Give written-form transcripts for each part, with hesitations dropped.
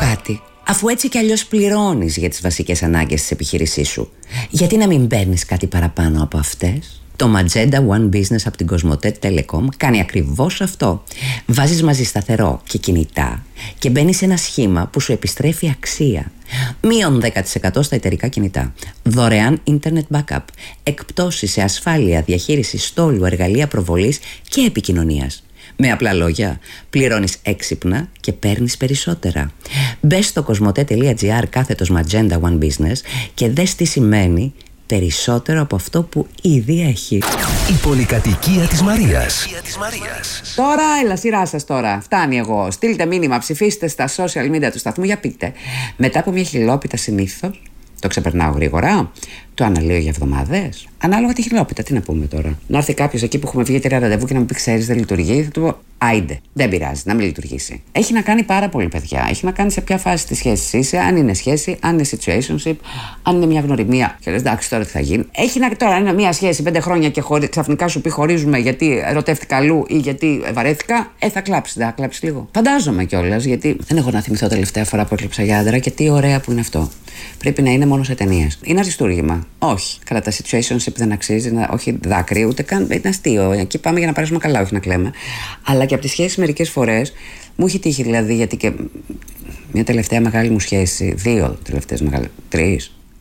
κάτι. Αφού έτσι κι αλλιώς πληρώνεις για τις βασικές ανάγκες της επιχείρησής σου, γιατί να μην παίρνεις κάτι παραπάνω από αυτές? Το Magenta One Business από την Cosmote Telecom κάνει ακριβώς αυτό. Βάζεις μαζί σταθερό και κινητά και μπαίνεις σε ένα σχήμα που σου επιστρέφει αξία. Μείον 10% στα εταιρικά κινητά. Δωρεάν internet backup. Εκπτώσεις σε ασφάλεια, διαχείριση στόλου, εργαλεία προβολής και επικοινωνίας. Με απλά λόγια, πληρώνεις έξυπνα και παίρνεις περισσότερα. Μπες στο cosmote.gr/Magenta One Business και δες τι σημαίνει περισσότερο από αυτό που ήδη έχει. Η πολυκατοικία της Μαρίας. Τώρα, έλα, σειρά σας τώρα. Φτάνει εγώ. Στείλτε μήνυμα, ψηφίστε στα social media του σταθμού για πείτε. Μετά από μια χιλόπιτα συνήθως, το ξεπερνάω γρήγορα, το αναλύω για εβδομάδες. Ανάλογα τη χιλόπιτα, τι να πούμε τώρα. Να έρθει κάποιος εκεί που έχουμε βγει 3 ραντεβού και να μου πει: ξέρεις, δεν λειτουργεί. Θα του πω: άιντε, δεν πειράζει, να μην λειτουργήσει. Έχει να κάνει πάρα πολύ, παιδιά. Έχει να κάνει σε ποια φάση τη σχέση είσαι, αν είναι σχέση, αν είναι situationship, αν είναι μια γνωριμία. Και λες: εντάξει, τώρα τι θα γίνει. Έχει να τώρα είναι μια σχέση 5 χρόνια και ξαφνικά σου πει: χωρίζουμε γιατί ερωτεύτηκα αλλού ή γιατί βαρέθηκα. Θα κλάψει, δεν θα κλάψει λίγο. Φαντάζομαι κιόλας, γιατί δεν έχω να θυμηθώ τελευταία φορά που έκλεψα για άντρα και τι ωραία που είναι αυτό. Πρέπει να είναι μόνο σε ταινίες. Είναι αριστούργημα. Όχι. Κατά τα situationship δεν αξίζει, όχι δάκρυ, ούτε καν. Είναι αστείο. Εκεί πάμε για να περάσουμε καλά, όχι να κλαίμε. Αλλά και από τις σχέσεις μερικές φορές μου έχει τύχει, δηλαδή, γιατί και μια τελευταία μεγάλη μου σχέση, 2 τελευταίες μεγάλες, 3.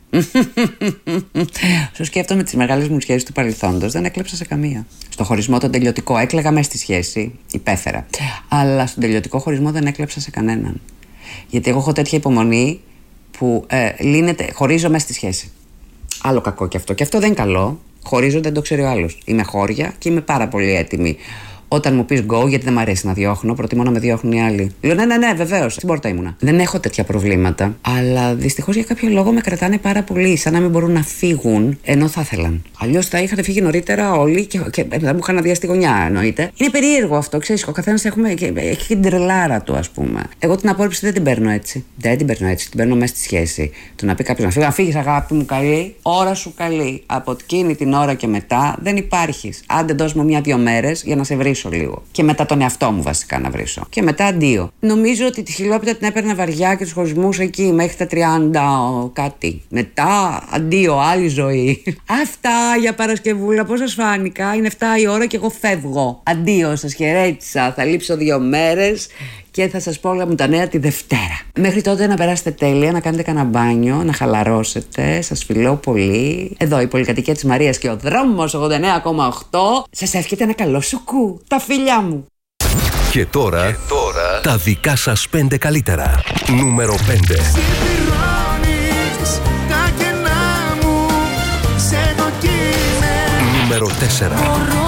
Όσο σκέφτομαι τις μεγάλες μου σχέσεις του παρελθόντος, δεν έκλεψα σε καμία. Στο χωρισμό τον τελειωτικό έκλαιγα μέσα στη σχέση, υπέφερα. Αλλά στον τελειωτικό χωρισμό δεν έκλεψα σε κανέναν. Γιατί εγώ έχω τέτοια υπομονή που χωρίζω μέσα στη σχέση. Άλλο κακό κι αυτό. Και αυτό δεν είναι καλό. Χωρίζω, δεν το ξέρει ο άλλος. Είμαι χώρια και είμαι πάρα πολύ έτοιμη. Όταν μου πεις go, γιατί δεν μου αρέσει να διώχνω, προτιμώ να με διώχνουν οι άλλοι. Λέω ναι, βεβαίως. Στην πόρτα ήμουνα. Δεν έχω τέτοια προβλήματα. Αλλά δυστυχώς για κάποιο λόγο με κρατάνε πάρα πολύ. Σαν να μην μπορούν να φύγουν ενώ θα ήθελαν. Αλλιώς θα είχαν φύγει νωρίτερα όλοι και θα μου είχαν αδειάσει τη γωνιά, εννοείται. Είναι περίεργο αυτό, ξέρεις. Ο καθένας έχει την τρελάρα του, ας πούμε. Εγώ την απόρριψη δεν την παίρνω έτσι. Την παίρνω μέσα στη σχέση. Το να πει κάποιος να φύγει, αγάπη μου καλή, ώρα σου καλή. Από εκείνη την ώρα και μετά δεν υπάρχεις. Άντε δώσ' μου 1-2 μέρες για να σε βρίσω λίγο. Και μετά τον εαυτό μου βασικά να βρίσω. Και μετά αντίο. Νομίζω ότι τη χιλόπιτα την έπαιρνα βαριά και τους χωρισμούς εκεί μέχρι τα 30 κάτι. Μετά αντίο, άλλη ζωή. Αυτά για Παρασκευούλα, πώς σας φάνηκα? Είναι 7 η ώρα και εγώ φεύγω. Αντίο, σας χαιρέτησα. Θα λείψω 2 μέρες και θα σας πω όλα μου τα νέα τη Δευτέρα. Μέχρι τότε να περάσετε τέλεια, να κάνετε κανένα μπάνιο, να χαλαρώσετε. Σας φιλώ πολύ. Εδώ η πολυκατοικία της Μαρίας και ο δρόμος 89,8. Σας εύχεται ένα καλό σουκού. Τα φιλιά μου. Και τώρα τα δικά σας 5 καλύτερα. Νούμερο 5. Νούμερο 4.